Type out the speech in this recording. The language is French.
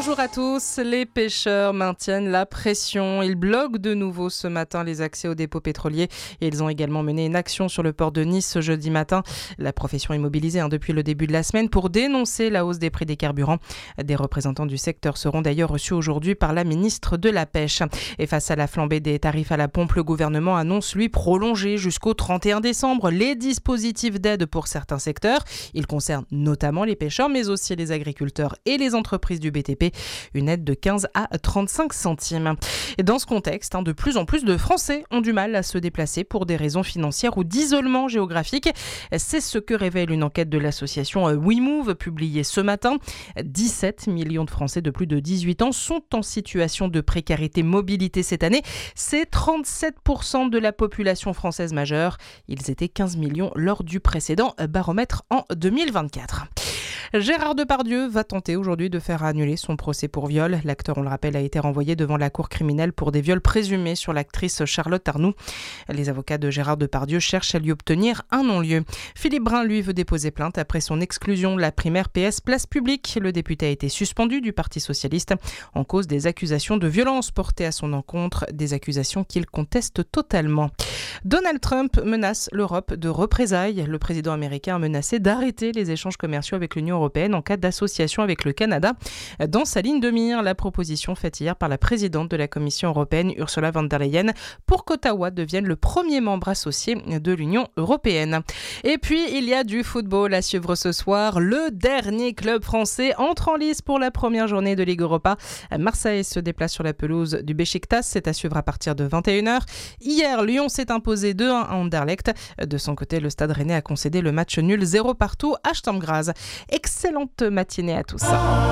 Bonjour à tous. Les pêcheurs maintiennent la pression. Ils bloquent de nouveau ce matin les accès aux dépôts pétroliers et ils ont également mené une action sur le port de Nice ce jeudi matin. La profession est mobilisée depuis le début de la semaine pour dénoncer la hausse des prix des carburants. Des représentants du secteur seront d'ailleurs reçus aujourd'hui par la ministre de la Pêche. Et face à la flambée des tarifs à la pompe, le gouvernement annonce lui prolonger jusqu'au 31 décembre les dispositifs d'aide pour certains secteurs. Ils concernent notamment les pêcheurs mais aussi les agriculteurs et les entreprises du BTP. Une aide de 15 à 35 centimes. Et dans ce contexte, de plus en plus de Français ont du mal à se déplacer pour des raisons financières ou d'isolement géographique. C'est ce que révèle une enquête de l'association WeMove publiée ce matin. 17 millions de Français de plus de 18 ans sont en situation de précarité mobilité cette année. C'est 37% de la population française majeure. Ils étaient 15 millions lors du précédent baromètre en 2024. Gérard Depardieu va tenter aujourd'hui de faire annuler son procès pour viol. L'acteur, on le rappelle, a été renvoyé devant la cour criminelle pour des viols présumés sur l'actrice Charlotte Arnoux. Les avocats de Gérard Depardieu cherchent à lui obtenir un non-lieu. Philippe Brun, lui, veut déposer plainte après son exclusion de la primaire PS Place Publique. Le député a été suspendu du Parti socialiste en cause des accusations de violence portées à son encontre, des accusations qu'il conteste totalement. Donald Trump menace l'Europe de représailles. Le président américain a menacé d'arrêter les échanges commerciaux avec l'Union européenne en cas d'association avec le Canada. Dans sa ligne de mire, la proposition faite hier par la présidente de la Commission européenne, Ursula von der Leyen, pour qu'Ottawa devienne le premier membre associé de l'Union européenne. Et puis, il y a du football à suivre ce soir. Le dernier club français entre en lice pour la première journée de Ligue Europa. Marseille se déplace sur la pelouse du Beşiktaş. C'est à suivre à partir de 21h. Hier, Lyon s'est imposé 2-1 à Anderlecht. De son côté, le Stade Rennais a concédé le match nul 0 partout à Sturm Graz. Excellente matinée à tous.